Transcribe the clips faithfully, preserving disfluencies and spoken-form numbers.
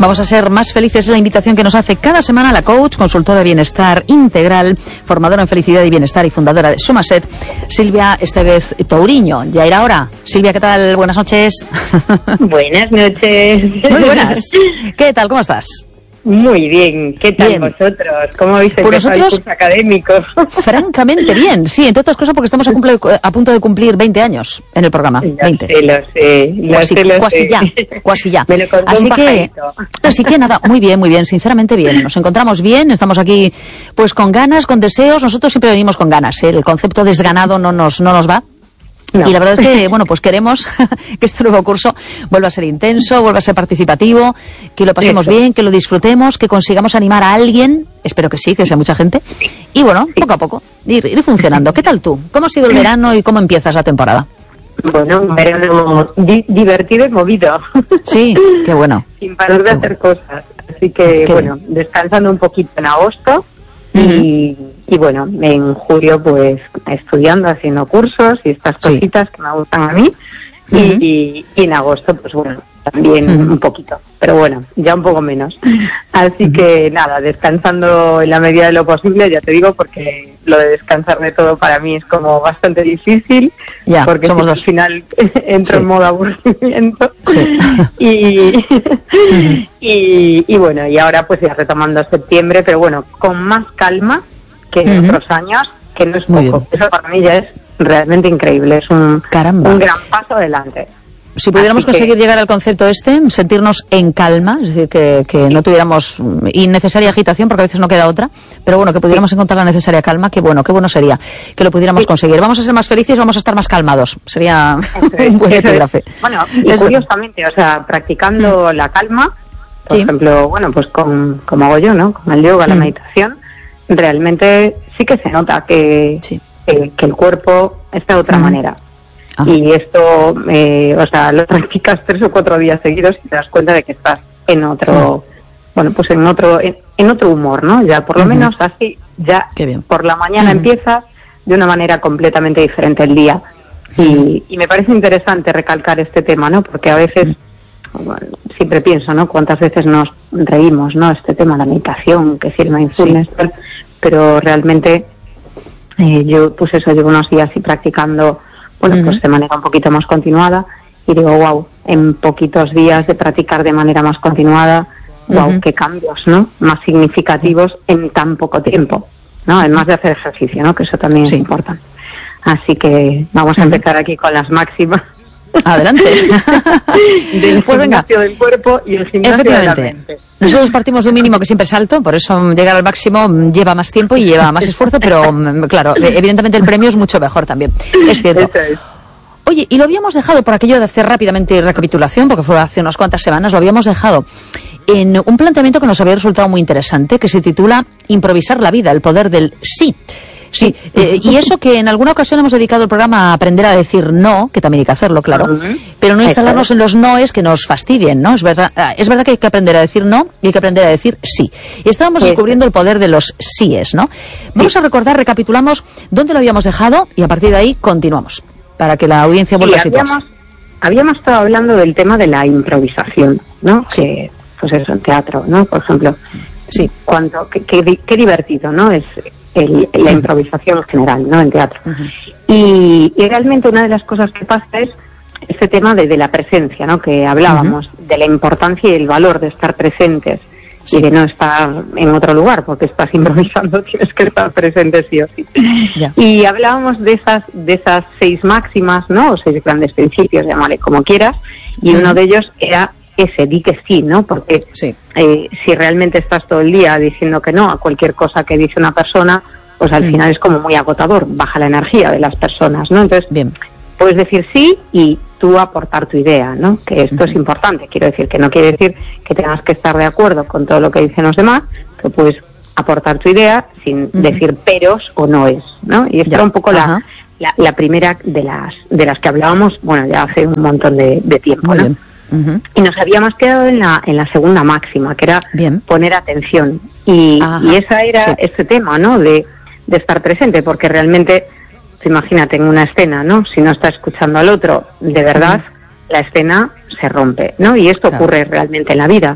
Vamos a ser más felices, es la invitación que nos hace cada semana la coach, consultora de bienestar integral, formadora en felicidad y bienestar y fundadora de Sumaset, Silvia Estevez Touriño. Ya era hora. Silvia, ¿qué tal? Buenas noches. Buenas noches. Muy buenas. ¿Qué tal? ¿Cómo estás? Muy bien. ¿Qué tal bien. Vosotros? ¿Cómo habéis empezado pues nosotros, el curso académico? Francamente bien, sí, entre otras cosas porque estamos a, cumple, a punto de cumplir veinte años en el programa. Lo veinte. sé, lo sé. Lo Cuasi, sé, lo cuasi sé. ya, cuasi ya. Me lo contó así un que, así que nada, muy bien, muy bien, sinceramente bien. Nos encontramos bien, estamos aquí pues con ganas, con deseos. Nosotros siempre venimos con ganas, ¿eh? El concepto desganado no nos, no nos va. No. Y la verdad es que, bueno, pues queremos que este nuevo curso vuelva a ser intenso, vuelva a ser participativo, que lo pasemos Eso. bien, que lo disfrutemos, que consigamos animar a alguien, espero que sí, que sea mucha gente, y bueno, poco a poco, ir, ir funcionando. ¿Qué tal tú? ¿Cómo ha sido el verano y cómo empiezas la temporada? Bueno, un verano di divertido y movido. Sí, qué bueno. Sin parar de qué hacer bueno. cosas. Así que, qué bueno, bien. descansando un poquito en agosto. Y, y bueno, en julio pues estudiando, haciendo cursos y estas cositas sí. que me gustan a mí. Uh-huh. y, y en agosto pues bueno, también uh-huh. un poquito, pero bueno, ya un poco menos. Así uh-huh. que nada, descansando en la medida de lo posible, ya te digo, porque lo de descansar de todo para mí es como bastante difícil, ya, porque somos si dos. al final entro sí. en modo aburrimiento. Sí. y, uh-huh. y, y bueno, y ahora pues ya retomando septiembre, pero bueno, con más calma que en uh-huh. otros años, que no es poco. Eso para mí ya es realmente increíble, es un, un gran paso adelante. Si pudiéramos conseguir llegar al concepto este, sentirnos en calma, es decir, que, que no tuviéramos innecesaria agitación, porque a veces no queda otra, pero bueno, que pudiéramos sí. encontrar la necesaria calma, qué bueno, qué bueno sería que lo pudiéramos sí. conseguir. Vamos a ser más felices, vamos a estar más calmados. Sería es, un buen epígrafe. Bueno, y eso. Curiosamente, o sea, practicando mm. la calma, por sí. ejemplo, bueno, pues con, como hago yo, ¿no? Con el yoga, mm. la meditación, realmente sí que se nota que, sí. que, que el cuerpo está de otra mm. manera. Ah. Y esto, eh, o sea, lo practicas tres o cuatro días seguidos y te das cuenta de que estás en otro, ah. bueno, pues en otro, en, en otro humor, ¿no? Ya por lo uh-huh. menos así, ya por la mañana uh-huh. empiezas de una manera completamente diferente el día. Uh-huh. Y, y me parece interesante recalcar este tema, ¿no? Porque a veces, uh-huh. bueno, siempre pienso, ¿no? Cuántas veces nos reímos, ¿no? Este tema, la meditación, que si el mindfulness, sí. pero realmente eh, yo, pues eso, llevo unos días así practicando. Bueno, uh-huh. pues de manera un poquito más continuada y digo, wow, en poquitos días de practicar de manera más continuada, wow, uh-huh. qué cambios, ¿no? Más significativos en tan poco tiempo, ¿no? Además de hacer ejercicio, ¿no? Que eso también sí. es importante. Así que vamos a uh-huh. empezar aquí con las máximas. Adelante. Del pues gimnasio del cuerpo y el gimnasio de la mente. Nosotros partimos de un mínimo que siempre es alto, por eso llegar al máximo lleva más tiempo y lleva más esfuerzo, pero claro, evidentemente el premio es mucho mejor también. Es cierto. Es. Oye, y lo habíamos dejado, por aquello de hacer rápidamente recapitulación, porque fue hace unas cuantas semanas, lo habíamos dejado en un planteamiento que nos había resultado muy interesante, que se titula Improvisar la vida, el poder del sí. Sí, eh, y eso que en alguna ocasión hemos dedicado el programa a aprender a decir no, que también hay que hacerlo, claro, uh-huh. pero no instalarnos en los noes que nos fastidien, ¿no? Es verdad, es verdad que hay que aprender a decir no y hay que aprender a decir sí. Y estábamos sí. descubriendo el poder de los síes, ¿no? Vamos sí. a recordar, recapitulamos dónde lo habíamos dejado y a partir de ahí continuamos, para que la audiencia vuelva sí, a situarse. Habíamos, habíamos estado hablando del tema de la improvisación, ¿no? Sí. Que, pues eso, en teatro, ¿no? Por ejemplo. Sí. Cuánto, qué, qué, qué divertido, ¿no? Es el, la improvisación en general, ¿no? En teatro. Uh-huh. Y, y realmente una de las cosas que pasa es este tema de, de la presencia, ¿no? Que hablábamos, uh-huh. de la importancia y el valor de estar presentes sí. y de no estar en otro lugar, porque estás improvisando, tienes que estar presente sí o sí. Yeah. Y hablábamos de esas, de esas seis máximas, ¿no? O seis grandes principios, llámale como quieras, y uh-huh. uno de ellos era ese, di que sí, ¿no? Porque sí. eh, si realmente estás todo el día diciendo que no a cualquier cosa que dice una persona, pues al mm. final es como muy agotador, baja la energía de las personas, ¿no? Entonces, bien. puedes decir sí y tú aportar tu idea, ¿no? Que esto mm-hmm. es importante, quiero decir, que no quiere decir que tengas que estar de acuerdo con todo lo que dicen los demás, que puedes aportar tu idea sin mm-hmm. decir peros o noes, ¿no? Y esta era un poco la, la, la primera de las, de las que hablábamos, bueno, ya hace un montón de, de tiempo, muy ¿no? Bien. Uh-huh. Y nos habíamos quedado en la en la segunda máxima, que era bien. Poner atención. Y, y esa era sí. este tema, ¿no? De, de estar presente, porque realmente, imagínate en una escena, ¿no? Si no está escuchando al otro, de verdad, uh-huh. la escena se rompe, ¿no? Y esto claro. ocurre realmente en la vida.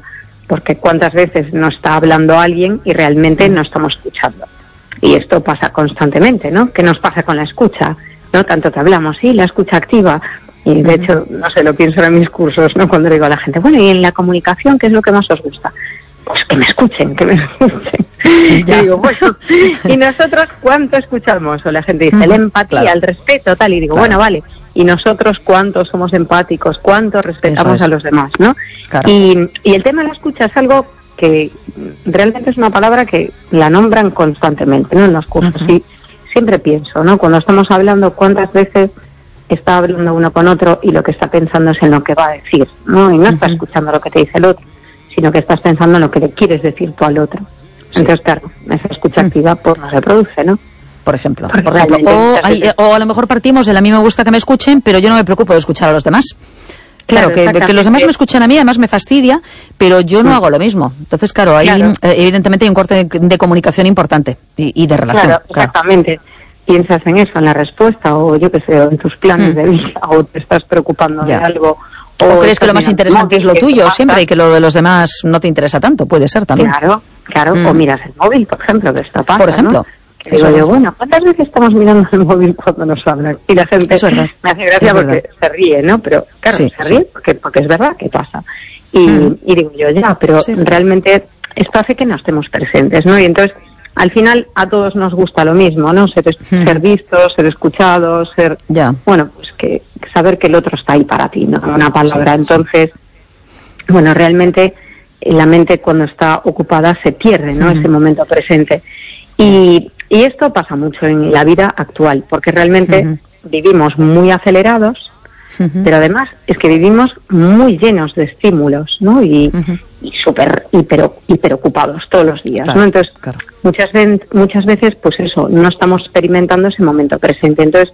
porque cuántas veces nos está hablando alguien y realmente no estamos escuchando. Y esto pasa constantemente, ¿no? ¿Qué nos pasa con la escucha? ¿No? Tanto que hablamos, sí, la escucha activa. Y de hecho, no sé, lo pienso en mis cursos, ¿no? Cuando le digo a la gente, bueno, ¿y en la comunicación qué es lo que más os gusta? Pues que me escuchen, que me escuchen. Y digo, bueno, ¿y nosotros cuánto escuchamos? O la gente dice, mm, la empatía, claro, el respeto, tal. Y digo, claro, bueno, vale, ¿y nosotros cuánto somos empáticos? ¿Cuánto respetamos a los demás, no? Claro. Y, y el tema de la escucha es algo que realmente es una palabra que la nombran constantemente, ¿no? En los cursos. Uh-huh. Y siempre pienso, ¿no? Cuando estamos hablando, ¿cuántas veces está hablando uno con otro y lo que está pensando es en lo que va a decir, ¿no? Y no uh-huh. está escuchando lo que te dice el otro, sino que estás pensando en lo que le quieres decir tú al otro. Sí. Entonces, claro, esa escucha activa pues no se produce, ¿no? Por ejemplo. Por ejemplo. O, hay, o a lo mejor partimos de a mí me gusta que me escuchen, pero yo no me preocupo de escuchar a los demás. Claro, claro que, que los demás me escuchan a mí, además me fastidia, pero yo no mm. hago lo mismo. Entonces, claro, ahí claro. Eh, evidentemente hay un corte de, de comunicación importante y, y de relación. Claro, claro, exactamente. Piensas en eso, en la respuesta, o yo qué sé, o en tus planes mm. de vida, o te estás preocupando ya. de algo. O, o crees que lo más interesante móvil, es lo tuyo siempre y que lo de los demás no te interesa tanto, puede ser también. Claro, claro, mm. o miras el móvil, por ejemplo, que esto pasa, por ejemplo. ¿no? Que digo yo, bueno, ¿cuántas veces estamos mirando el móvil cuando nos hablan? Y la gente me hace gracia porque se ríe, ¿no? Pero claro, sí, se ríe sí. porque, porque es verdad que pasa. Y, mm. y digo yo, ya, pero sí. realmente esto hace que no estemos presentes, ¿no? Y entonces, al final, a todos nos gusta lo mismo, ¿no? Ser, mm. ser vistos, ser escuchados, ser... Ya. Bueno, pues que saber que el otro está ahí para ti, ¿no? Una palabra. Sí, entonces, sí. bueno, realmente la mente cuando está ocupada se pierde, ¿no? Mm. Ese momento presente. Y, y esto pasa mucho en la vida actual, porque realmente uh-huh. vivimos muy acelerados, uh-huh. pero además es que vivimos muy llenos de estímulos, ¿no? Y, uh-huh. y súper hiper, hiper ocupados todos los días, claro, ¿no? Entonces, claro. muchas, muchas veces, pues eso, no estamos experimentando ese momento presente. Entonces,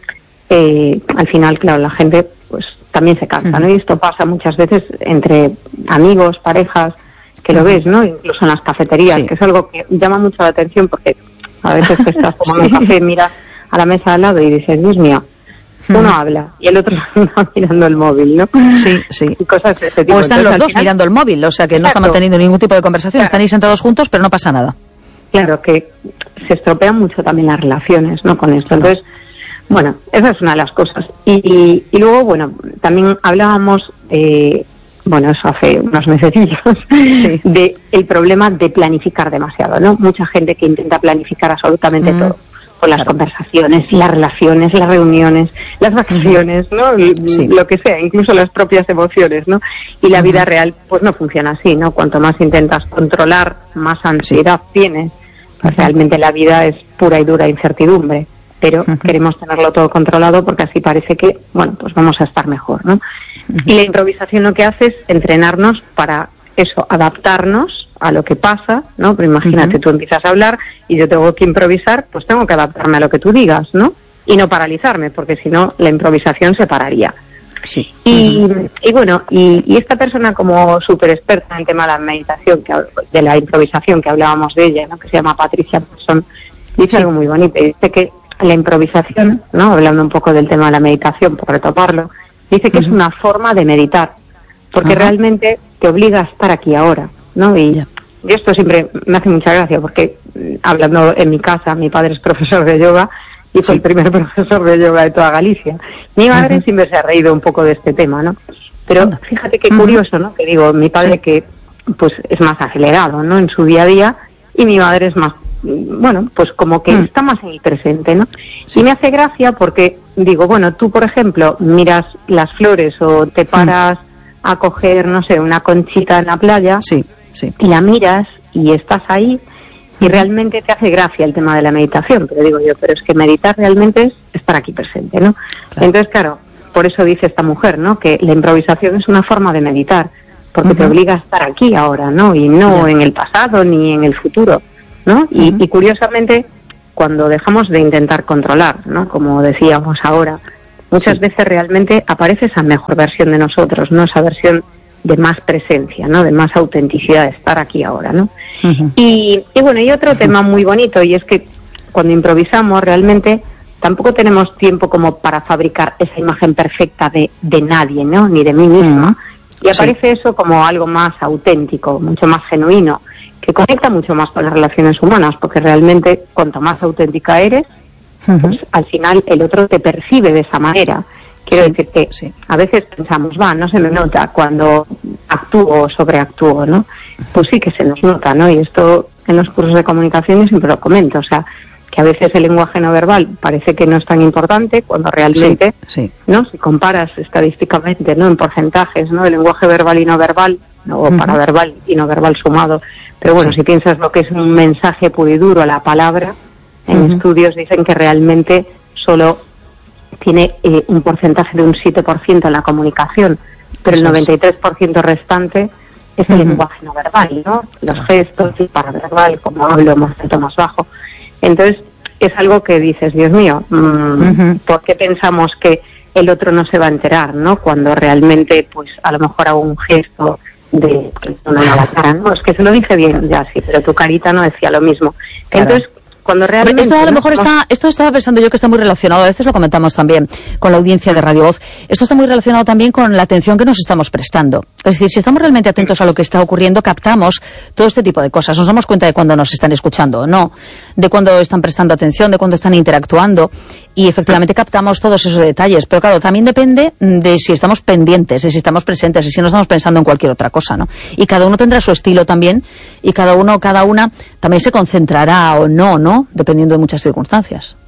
eh, al final, claro, la gente pues también se cansa, uh-huh. ¿no? Y esto pasa muchas veces entre amigos, parejas, que lo ves, ¿no? Incluso en las cafeterías, sí. que es algo que llama mucho la atención porque a veces que estás tomando sí. un café, miras a la mesa al lado y dices, Dios mío, uno mm. habla y el otro está mirando el móvil, ¿no? Sí, sí. Y cosas de este tipo. O están Entonces, los dos final, mirando el móvil, o sea que no están manteniendo ningún tipo de conversación, claro. están ahí sentados juntos, pero no pasa nada. Claro, que se estropean mucho también las relaciones, ¿no? Con esto. Entonces, bueno, esa es una de las cosas. Y, y, y luego, bueno, también hablábamos de... bueno, eso hace unos mesecillos, sí. de el problema de planificar demasiado, ¿no? Mucha gente que intenta planificar absolutamente mm, todo, con las claro. conversaciones, las relaciones, las reuniones, las vacaciones, ¿no? Sí. Lo que sea, incluso las propias emociones, ¿no? Y la uh-huh. vida real, pues no funciona así, ¿no? Cuanto más intentas controlar, más ansiedad sí. tienes, pues uh-huh. realmente la vida es pura y dura incertidumbre. Pero uh-huh. queremos tenerlo todo controlado porque así parece que, bueno, pues vamos a estar mejor, ¿no? Uh-huh. Y la improvisación lo que hace es entrenarnos para eso, adaptarnos a lo que pasa, ¿no? Pero imagínate, uh-huh. tú empiezas a hablar y yo tengo que improvisar, pues tengo que adaptarme a lo que tú digas, ¿no? Y no paralizarme, porque si no, la improvisación se pararía. Sí. Y, uh-huh. y bueno, y, y esta persona como súper experta en el tema de la meditación, que, de la improvisación, que hablábamos de ella, ¿no? Que se llama Patricia Persson, dice sí. algo muy bonito, y dice que la improvisación, ¿no? Hablando un poco del tema de la meditación, por retomarlo, dice que uh-huh. es una forma de meditar, porque uh-huh. realmente te obliga a estar aquí ahora, ¿no? Y, yeah. y esto siempre me hace mucha gracia, porque hablando en mi casa, mi padre es profesor de yoga y fue sí. el primer profesor de yoga de toda Galicia. Mi madre uh-huh. siempre se ha reído un poco de este tema, ¿no? Pero uh-huh. fíjate qué curioso, ¿no? Que digo, mi padre sí. que pues es más acelerado, ¿no? En su día a día, y mi madre es más, bueno, pues como que mm. está más en el presente, ¿no? Sí. Y me hace gracia porque digo, bueno, tú, por ejemplo, miras las flores o te paras mm. a coger, no sé, una conchita en la playa sí, sí. y la miras y estás ahí y realmente te hace gracia el tema de la meditación, pero digo yo, pero es que meditar realmente es estar aquí presente, ¿no? Claro. Entonces, claro, por eso dice esta mujer, ¿no? Que la improvisación es una forma de meditar, porque uh-huh. te obliga a estar aquí ahora, ¿no? Y no yeah. en el pasado ni en el futuro, ¿no? Y, uh-huh. y curiosamente, cuando dejamos de intentar controlar, ¿no? Como decíamos ahora, muchas sí. veces realmente aparece esa mejor versión de nosotros, ¿no? Esa versión de más presencia, ¿no? De más autenticidad, de estar aquí ahora, ¿no? Uh-huh. Y, y bueno, y otro uh-huh. tema muy bonito, y es que cuando improvisamos realmente tampoco tenemos tiempo como para fabricar esa imagen perfecta de, de nadie, ¿no? Ni de mí misma. Uh-huh. Y aparece sí. eso como algo más auténtico, mucho más genuino, que conecta mucho más con las relaciones humanas, porque realmente cuanto más auténtica eres, uh-huh. pues al final el otro te percibe de esa manera. Quiero sí, decir que sí. a veces pensamos, va, no se me nota cuando actúo o sobreactúo, ¿no? Pues sí que se nos nota, ¿no? Y esto en los cursos de comunicación yo siempre lo comento, o sea, que a veces el lenguaje no verbal parece que no es tan importante cuando realmente, sí, sí. ¿no? Si comparas estadísticamente, ¿no? En porcentajes, ¿no? El lenguaje verbal y no verbal, ¿no? O uh-huh. paraverbal y no verbal sumado. Pero bueno, sí. si piensas lo que es un mensaje puro y duro, la palabra, en uh-huh. estudios dicen que realmente solo tiene eh, un porcentaje de un siete por ciento en la comunicación, pero Eso el noventa y tres por ciento restante es el uh-huh. lenguaje no verbal, ¿no? Los gestos, y paraverbal, como hablo, más alto, más bajo. Entonces, es algo que dices, Dios mío, mmm, uh-huh. ¿por qué pensamos que el otro no se va a enterar, ¿no? Cuando realmente, pues, a lo mejor hago un gesto de una mala cara, ¿no? Es que se lo dije bien, ya sí, pero tu carita no decía lo mismo. Claro. Entonces, cuando realmente... Esto a lo mejor está, esto estaba pensando yo que está muy relacionado, a veces lo comentamos también con la audiencia de Radio Voz, esto está muy relacionado también con la atención que nos estamos prestando. Es decir, si estamos realmente atentos a lo que está ocurriendo, captamos todo este tipo de cosas. Nos damos cuenta de cuando nos están escuchando o no, de cuando están prestando atención, de cuando están interactuando, y efectivamente captamos todos esos detalles. Pero claro, también depende de si estamos pendientes, de si estamos presentes, y si no estamos pensando en cualquier otra cosa, ¿no? Y cada uno tendrá su estilo también, y cada uno, cada una también se concentrará o no, ¿no? Dependiendo de muchas circunstancias.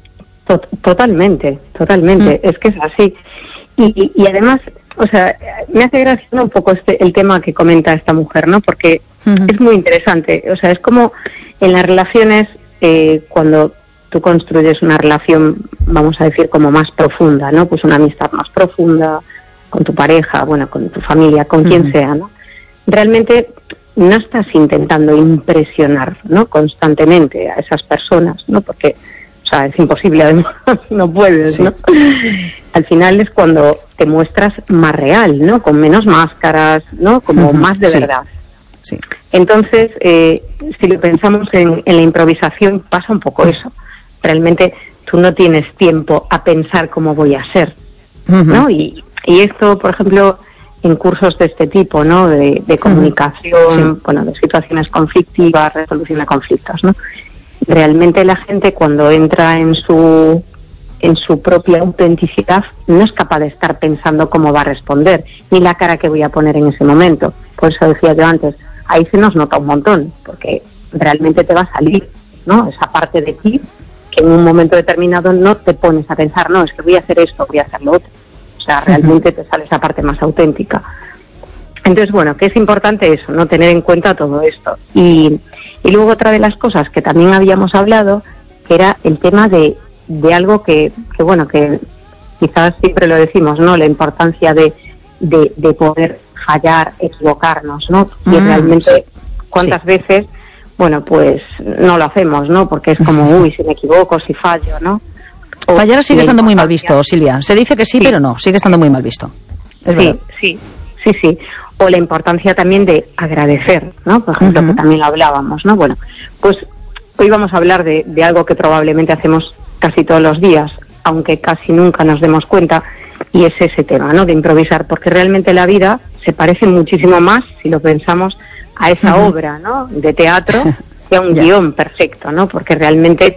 Totalmente, totalmente. Mm. Es que es así. Y, y, y además, o sea, me hace gracia un poco este el tema que comenta esta mujer, ¿no? Porque uh-huh. es muy interesante. O sea, es como en las relaciones, eh, cuando tú construyes una relación, vamos a decir, como más profunda, ¿no? Pues una amistad más profunda con tu pareja, bueno, con tu familia, con uh-huh. quien sea, ¿no? Realmente no estás intentando impresionar, ¿no? Constantemente a esas personas, ¿no? Porque, o sea, es imposible, además, no puedes, ¿no? Sí. Al final es cuando te muestras más real, ¿no? Con menos máscaras, ¿no? Como uh-huh. más de sí. verdad. Sí. Entonces, eh, si lo pensamos en, en la improvisación, pasa un poco eso. Realmente tú no tienes tiempo a pensar cómo voy a ser, uh-huh. ¿no? Y, y esto, por ejemplo, en cursos de este tipo, ¿no? De, de comunicación, sí. bueno, de situaciones conflictivas, resolución de conflictos, ¿no? Realmente la gente cuando entra en su en su propia autenticidad no es capaz de estar pensando cómo va a responder, ni la cara que voy a poner en ese momento. Por eso decía yo antes, ahí se nos nota un montón, porque realmente te va a salir, ¿no? Esa parte de ti que en un momento determinado no te pones a pensar, no, es que voy a hacer esto, voy a hacer lo otro. O sea, realmente te sale esa parte más auténtica. Entonces, bueno, que es importante eso, no tener en cuenta todo esto. Y, y luego otra de las cosas que también habíamos hablado, que era el tema de, de algo que, que, bueno, que quizás siempre lo decimos, ¿no? La importancia de, de, de poder fallar, equivocarnos, ¿no? Y mm, realmente, sí, ¿cuántas sí. veces, bueno, pues no lo hacemos, ¿no? Porque es como, uy, si me equivoco, si fallo, ¿no? O fallar sigue estando muy mal visto, Silvia. Se dice que sí, sí, pero no, sigue estando muy mal visto. Es sí, verdad. sí, sí, sí. O la importancia también de agradecer, ¿no? Por ejemplo, uh-huh. que también lo hablábamos, ¿no? Bueno, pues hoy vamos a hablar de, de algo que probablemente hacemos casi todos los días, aunque casi nunca nos demos cuenta, y es ese tema, ¿no? De improvisar, porque realmente la vida se parece muchísimo más, si lo pensamos, a esa uh-huh. obra, ¿no? De teatro, que a un guión perfecto, ¿no? Porque realmente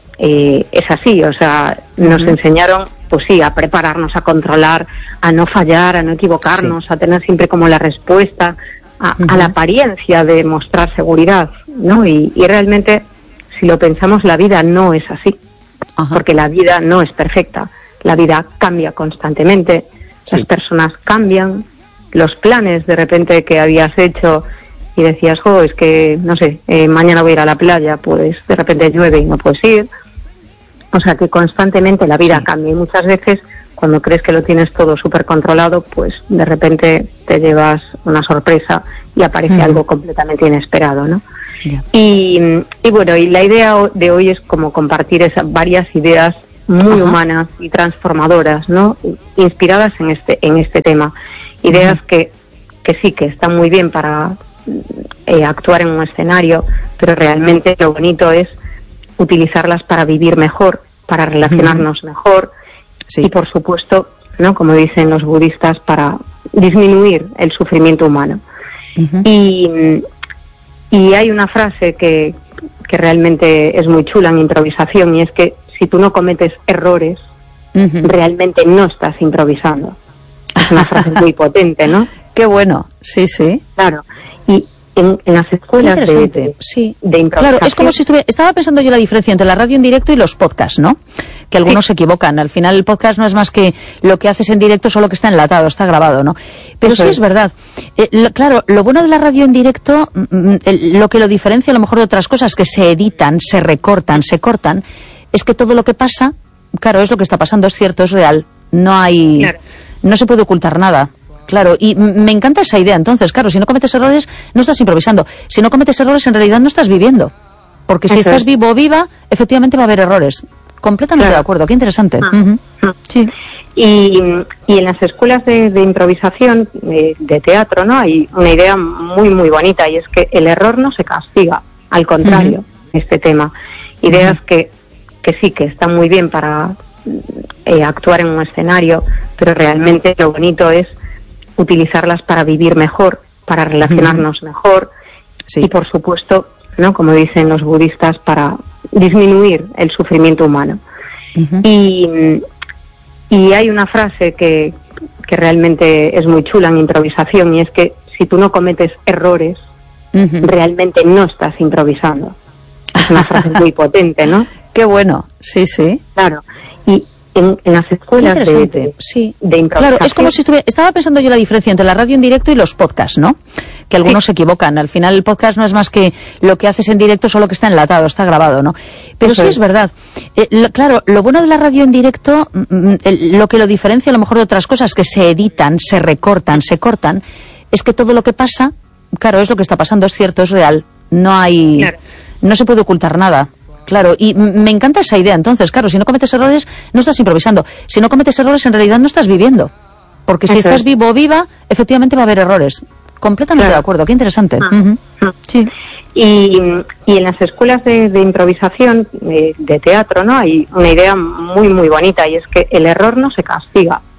eh, es así, o sea, nos uh-huh. enseñaron, pues sí, a prepararnos, a controlar, a no fallar, a no equivocarnos, sí. a tener siempre como la respuesta, a, uh-huh. a la apariencia de mostrar seguridad, ¿no? Y, y realmente, si lo pensamos, la vida no es así, uh-huh. porque la vida no es perfecta, la vida cambia constantemente, sí. las personas cambian, los planes de repente que habías hecho y decías, jo, es que, no sé, eh, mañana voy a ir a la playa, pues de repente llueve y no puedes ir. O sea que constantemente la vida sí. cambia y muchas veces cuando crees que lo tienes todo súper controlado, pues de repente te llevas una sorpresa y aparece mm. algo completamente inesperado, ¿no? Yeah. Y, y bueno, y la idea de hoy es como compartir esas varias ideas muy Ajá. humanas y transformadoras, ¿no? Inspiradas en este en este tema. Ideas uh-huh. que, que sí, que están muy bien para eh, actuar en un escenario, pero realmente lo bonito es utilizarlas para vivir mejor, para relacionarnos uh-huh. mejor sí. y por supuesto, ¿no? Como dicen los budistas, para disminuir el sufrimiento humano. Uh-huh. Y, y hay una frase que, que realmente es muy chula en improvisación, y es que si tú no cometes errores, uh-huh, realmente no estás improvisando. Es una frase muy potente, ¿no? Qué bueno, sí, sí. Claro, y en, en las escuelas de, de, sí. de improvisación... Claro, es como si estuviera... Estaba pensando yo la diferencia entre la radio en directo y los podcasts, ¿no? Que algunos sí. se equivocan. Al final el podcast no es más que lo que haces en directo, solo que está enlatado, está grabado, ¿no? Pero Eso sí es, es verdad. Eh, lo, claro, lo bueno de la radio en directo, mm, el, lo que lo diferencia a lo mejor de otras cosas que se editan, se recortan, se cortan, es que todo lo que pasa, claro, es lo que está pasando, es cierto, es real. No hay... Claro. No se puede ocultar nada. Claro, y me encanta esa idea. Entonces, claro, si no cometes errores, no estás improvisando. Si no cometes errores, en realidad no estás viviendo. Porque si Eso estás es. vivo o viva, efectivamente va a haber errores. Completamente claro. de acuerdo, qué interesante. Ah. Uh-huh. Ah. Sí. Y, y en las escuelas de, de improvisación, de, de teatro, ¿no? Hay una idea muy, muy bonita, y es que el error no se castiga. Al contrario, uh-huh. este tema. Ideas uh-huh. que, que sí, que están muy bien para eh, actuar en un escenario, pero realmente lo bonito es utilizarlas para vivir mejor, para relacionarnos uh-huh. mejor sí. y, por supuesto, ¿no? Como dicen los budistas, para disminuir el sufrimiento humano. Uh-huh. Y, y hay una frase que, que realmente es muy chula en improvisación, y es que si tú no cometes errores, uh-huh. realmente no estás improvisando. Es una frase muy potente, ¿no? Qué bueno, sí, sí. Claro, y En, en las escuelas de, de, sí. de improvisación... Claro, es como si estuviera... Estaba pensando yo la diferencia entre la radio en directo y los podcasts, ¿no? Que algunos sí. se equivocan. Al final el podcast no es más que lo que haces en directo, solo que está enlatado, está grabado, ¿no? Pero Eso sí es, es verdad. Eh, lo, claro, lo bueno de la radio en directo, el, lo que lo diferencia a lo mejor de otras cosas que se editan, se recortan, se cortan, es que todo lo que pasa, claro, es lo que está pasando, es cierto, es real. No hay... Claro. No se puede ocultar nada. Claro, y me encanta esa idea. Entonces, claro, si no cometes errores, no estás improvisando. Si no cometes errores, en realidad no estás viviendo. Porque si Eso estás es. vivo o viva, efectivamente va a haber errores. Completamente claro. de acuerdo, qué interesante. Ah. Uh-huh. Ah. Sí. Y, y en las escuelas de, de improvisación, de, de teatro, ¿no? Hay una idea muy, muy bonita, y es que el error no se castiga.